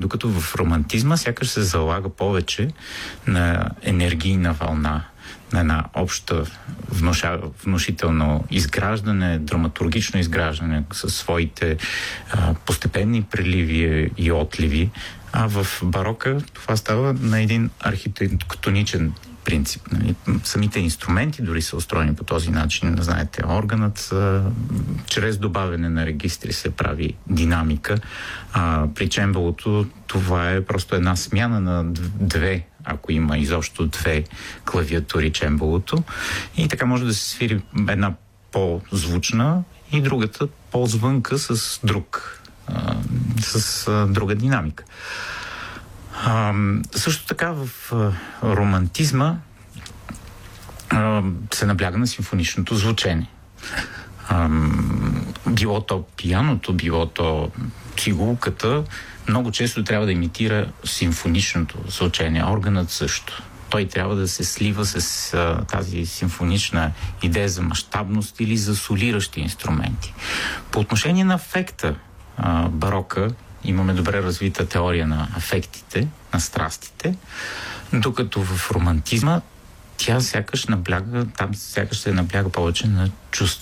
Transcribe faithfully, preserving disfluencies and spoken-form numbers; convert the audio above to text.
докато в романтизма сякаш се залага повече на енергийна вълна, на една обща внуша, внушително изграждане, драматургично изграждане със своите а, постепенни преливи и отливи. А в барока това става на един архитектоничен принцип. Нали? Самите инструменти дори са устроени по този начин. Знаете, органът а, чрез добавяне на регистри се прави динамика. А, при чембалото това е просто една смяна на две, ако има изобщо две клавиатури чембалото. И така може да се свири една по-звучна и другата по-звънка с друг, а, с а, друга динамика. А, също така в а, романтизма а, се набляга на симфоничното звучение. А, било то пияното, било то цигулката, много често трябва да имитира симфоничното звучение. Органът също. Той трябва да се слива с а, тази симфонична идея за мащабност или за солиращи инструменти. По отношение на афекта, а, барока имаме добре развита теория на афектите, на страстите, докато в романтизма тя сякаш набляга, там сякаш се набляга повече на чувства.